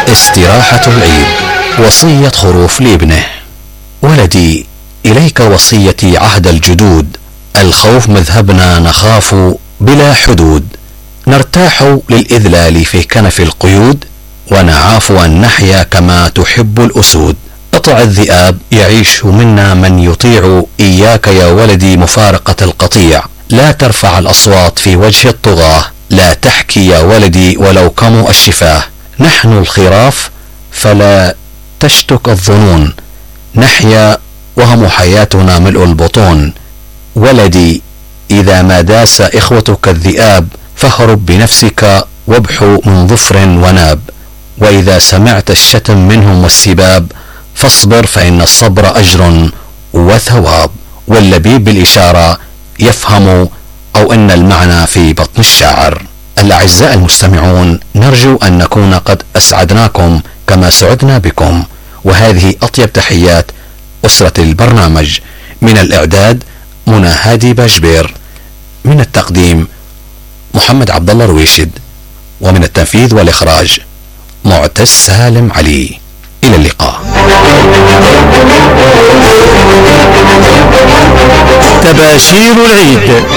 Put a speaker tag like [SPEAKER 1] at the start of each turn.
[SPEAKER 1] استراحة العيد. وصية خروف لابنه: ولدي، إليك وصيتي عهد الجدود، الخوف مذهبنا نخاف بلا حدود، نرتاح للإذلال في كنف القيود، ونعاف أن نحيا كما تحب الأسود. اطع الذئاب يعيش منا من يطيع، إياك يا ولدي مفارقة القطيع، لا ترفع الأصوات في وجه الطغاة، لا تحكي يا ولدي ولو كموا الشفاه، نحن الخراف فلا تشتك الظنون، نحيا وهم حياتنا ملء البطون. ولدي، إذا ما داس إخوتك الذئاب، فاهرب بنفسك وابحو من ظفر وناب، وإذا سمعت الشتم منهم والسباب، فاصبر فإن الصبر أجر وثواب. واللبيب بالإشارة يفهم أو أن المعنى في بطن الشاعر. الأعزاء المستمعون، نرجو أن نكون قد أسعدناكم كما سعدنا بكم، وهذه أطيب تحيات أسرة البرنامج. من الإعداد منى هادي باشبير، من التقديم محمد عبد الله رويشد، ومن التنفيذ والإخراج معتز سالم علي. إلى اللقاء.
[SPEAKER 2] تباشير العيد.